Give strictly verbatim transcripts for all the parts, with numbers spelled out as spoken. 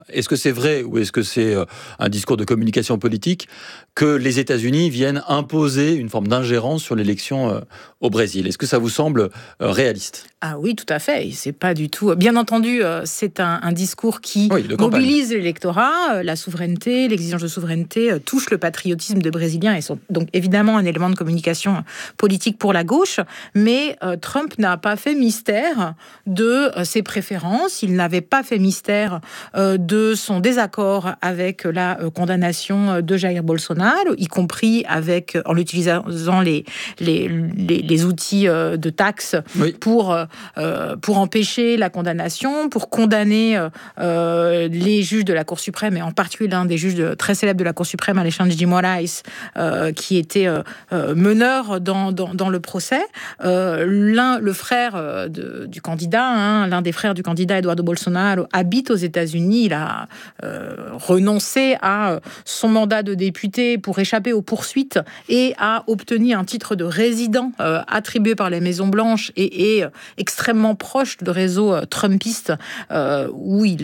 Est-ce que c'est vrai ou est-ce que c'est un discours de communication politique que les États-Unis viennent imposer une forme d'ingérence sur l'élection au Brésil? Est-ce que ça vous semble réaliste? Ah oui, tout à fait. Et c'est pas du tout. Bien entendu, c'est un, un discours qui oui, mobilise l'électorat, la souveraineté, l'exigence de souveraineté touche le patriotisme des Brésiliens et sont donc évidemment un élément de communication politique pour la gauche. Mais euh, Trump n'a pas fait mystère de euh, ses préférences. Il n'avait pas fait mystère euh, de son désaccord avec la euh, condamnation de Jair Bolsonaro, y compris avec en utilisant les les, les, les outils euh, de taxes oui. pour euh, Euh, pour empêcher la condamnation, pour condamner euh, les juges de la Cour suprême, et en particulier l'un des juges de, très célèbres de la Cour suprême, Alexandre de Moraes, euh, qui était euh, meneur dans, dans, dans le procès. Euh, l'un, le frère de, du candidat, hein, l'un des frères du candidat, Eduardo Bolsonaro, habite aux États-Unis. Il a euh, renoncé à son mandat de député pour échapper aux poursuites et a obtenu un titre de résident euh, attribué par la Maison-Blanche et, et extrêmement proche de réseau trumpiste euh, où il,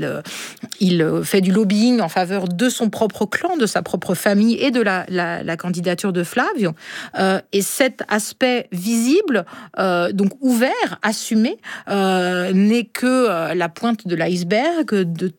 il fait du lobbying en faveur de son propre clan, de sa propre famille et de la, la, la candidature de Flavio. Euh, et cet aspect visible, euh, donc ouvert, assumé, euh, n'est que euh, la pointe de l'iceberg de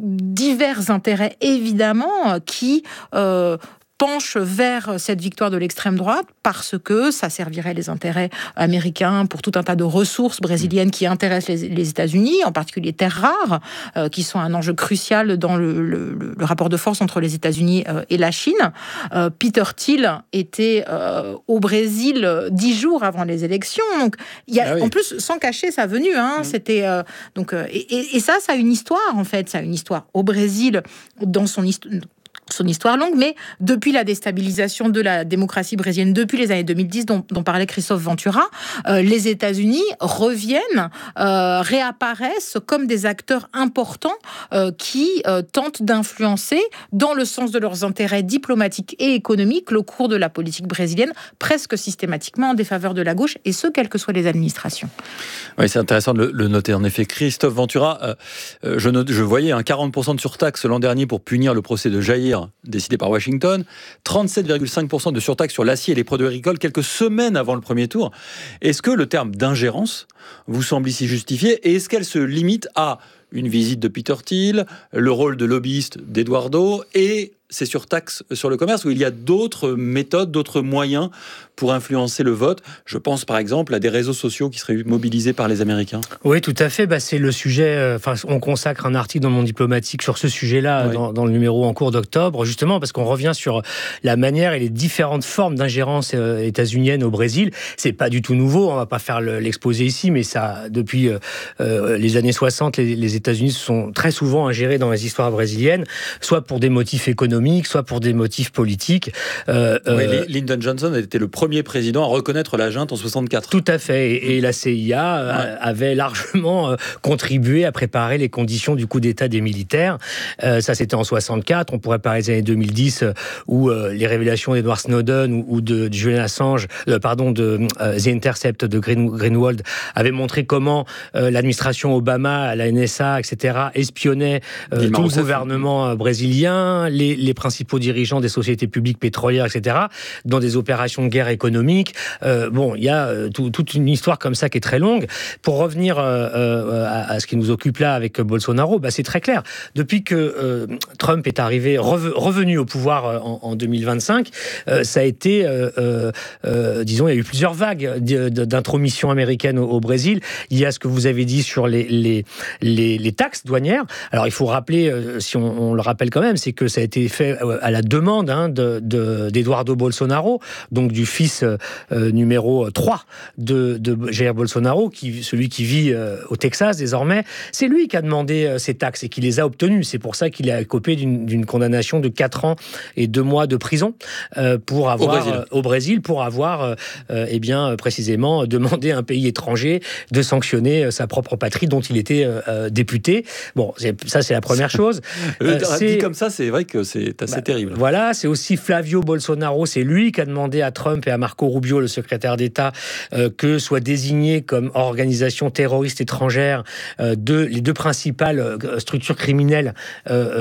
divers intérêts, évidemment, qui... Euh, penche vers cette victoire de l'extrême droite parce que ça servirait les intérêts américains pour tout un tas de ressources brésiliennes qui intéressent les, les États-Unis, en particulier les terres rares, euh, qui sont un enjeu crucial dans le, le, le rapport de force entre les États-Unis euh, et la Chine. Euh, Peter Thiel était euh, au Brésil dix jours avant les élections. Donc, il y a, ah oui. En plus, sans cacher sa venue, hein, mmh. c'était euh, donc euh, et, et, et ça, ça a une histoire en fait, ça a une histoire au Brésil dans son histoire. son histoire longue, mais depuis la déstabilisation de la démocratie brésilienne, depuis les années deux mille dix, dont, dont parlait Christophe Ventura, euh, les États-Unis reviennent, euh, réapparaissent comme des acteurs importants euh, qui euh, tentent d'influencer, dans le sens de leurs intérêts diplomatiques et économiques, le cours de la politique brésilienne, presque systématiquement en défaveur de la gauche, et ce, quelles que soient les administrations. Oui, c'est intéressant de le, le noter. En effet, Christophe Ventura, euh, je, note, je voyais un quarante pour cent de surtaxe l'an dernier pour punir le procès de Jair, décidé par Washington, trente-sept virgule cinq pour cent de surtaxe sur l'acier et les produits agricoles quelques semaines avant le premier tour. Est-ce que le terme d'ingérence vous semble ici justifié et est-ce qu'elle se limite à une visite de Peter Thiel, le rôle de lobbyiste d'Eduardo et ces surtaxes sur le commerce, où il y a d'autres méthodes, d'autres moyens pour influencer le vote? Je pense par exemple à des réseaux sociaux qui seraient mobilisés par les Américains. Oui, tout à fait. Bah, c'est le sujet. Enfin, on consacre un article dans Monde Diplomatique sur ce sujet-là, oui. dans, dans le numéro en cours d'octobre, justement parce qu'on revient sur la manière et les différentes formes d'ingérence euh, états-unienne au Brésil. C'est pas du tout nouveau. On va pas faire le, l'exposé ici, mais ça, depuis euh, les années soixante, les, les États-Unis se sont très souvent ingérés dans les histoires brésiliennes, soit pour des motifs économiques, soit pour des motifs politiques. Euh, oui, euh, Lyndon Johnson a été le premier président à reconnaître la junte en soixante-quatre. Tout à fait. Et, et la C I A ouais. avait largement euh, contribué à préparer les conditions du coup d'État des militaires. Euh, ça, c'était en soixante-quatre. On pourrait parler des années deux mille dix, euh, où euh, les révélations d'Edward Snowden ou, ou de, de Julian Assange, euh, pardon, de euh, The Intercept de Green, Greenwald, avaient montré comment euh, l'administration Obama, la N S A, et cetera, espionnait euh, tout le gouvernement euh, brésilien, les, les principaux dirigeants des sociétés publiques pétrolières, et cetera, dans des opérations de guerre économique. Euh, bon, il y a euh, tout, toute une histoire comme ça qui est très longue. Pour revenir euh, euh, à, à ce qui nous occupe là avec Bolsonaro, bah, c'est très clair. Depuis que euh, Trump est arrivé, rev- revenu au pouvoir euh, en, en deux mille vingt-cinq, euh, ça a été, euh, euh, disons, il y a eu plusieurs vagues d'intromission américaine au, au Brésil. Il y a ce que vous avez dit sur les, les, les, les taxes douanières. Alors, il faut rappeler, euh, si on, on le rappelle quand même, c'est que ça a été fait à la demande hein, de, de, d'Eduardo Bolsonaro, donc du fils euh, numéro trois de, de Jair Bolsonaro, qui, celui qui vit euh, au Texas désormais. C'est lui qui a demandé euh, ces taxes et qui les a obtenues. C'est pour ça qu'il a écopé d'une, d'une condamnation de quatre ans et deux mois de prison euh, pour avoir, au Brésil, euh, au Brésil pour avoir euh, euh, eh bien, précisément demandé à un pays étranger de sanctionner euh, sa propre patrie dont il était euh, député. Bon, c'est, ça c'est la première chose. Euh, c'est... Dit comme ça, c'est vrai que c'est assez bah, terrible. Voilà, c'est aussi Flavio Bolsonaro, c'est lui qui a demandé à Trump et à Marco Rubio, le secrétaire d'État, euh, que soient désignés comme organisation terroriste étrangère euh, deux, les deux principales euh, structures criminelles euh,